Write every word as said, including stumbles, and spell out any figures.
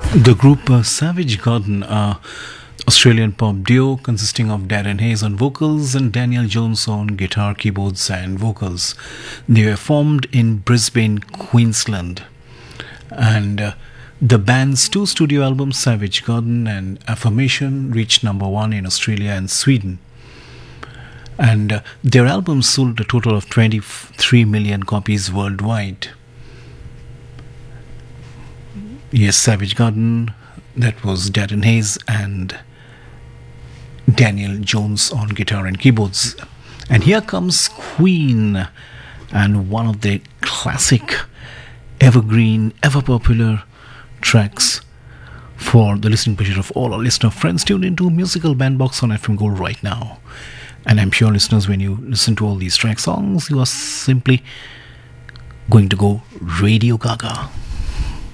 The group uh, Savage Garden, uh, Australian pop duo consisting of Darren Hayes on vocals and Daniel Jones on guitar, keyboards, and vocals. They were formed in Brisbane, Queensland. And uh, the band's two studio albums, Savage Garden and Affirmation, reached number one in Australia and Sweden. And uh, their albums sold a total of twenty-three million copies worldwide. Yes, Savage Garden, that was Darren Hayes and Daniel Jones on guitar and keyboards. And here comes Queen and one of their classic, evergreen, ever popular tracks for the listening pleasure of all our listener friends tuned into Musical Bandbox on F M Gold right now. And I'm sure, listeners, when you listen to all these track songs, you are simply going to go Radio Gaga.